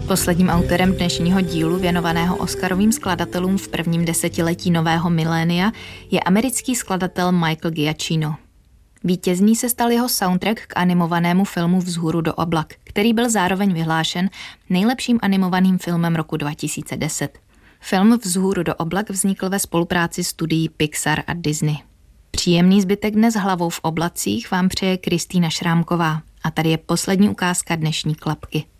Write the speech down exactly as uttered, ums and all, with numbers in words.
Posledním autorem dnešního dílu věnovaného Oscarovým skladatelům v prvním desetiletí nového milénia je americký skladatel Michael Giacchino. Vítězný se stal jeho soundtrack k animovanému filmu Vzhůru do oblak, který byl zároveň vyhlášen nejlepším animovaným filmem roku dva tisíce deset. Film Vzhůru do oblak vznikl ve spolupráci studií Pixar a Disney. Příjemný zbytek dne s hlavou v oblacích vám přeje Kristýna Šrámková. A tady je poslední ukázka dnešní klapky.